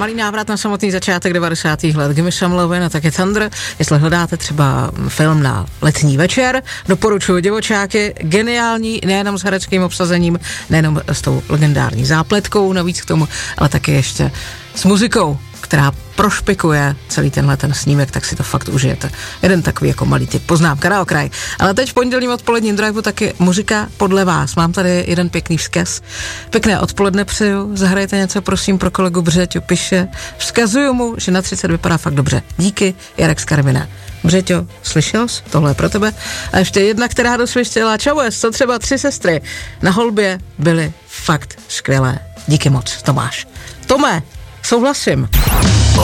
Malý návrat na samotný začátek 90. let. Gimme Some Lovin' a taky Thunder. Jestli hledáte třeba film na letní večer, doporučuji Divočáky. Geniální, nejenom s hereckým obsazením, nejenom s tou legendární zápletkou navíc k tomu, ale taky ještě s muzikou, která prošpikuje celý ten snímek, tak si to fakt užijete. Jeden takový jako malý tip, poznámka na okraj. Ale teď v pondělním odpoledním driveu taky muzika podle vás. Mám tady jeden pěkný vzkaz. Pěkné odpoledne přeju, zahrajte něco prosím pro kolegu Břeťu, píše. Vzkazuju mu, že na 30 vypadá fakt dobře. Díky, Jarek z Karviná. Břeťo, slyšel jsi? Tohle je pro tebe. A ještě jedna, která dosvěštěla. Čau, co třeba 3 sestry na holbě byly fakt skvělé. Díky moc, Tomáš. Tome, souhlasím.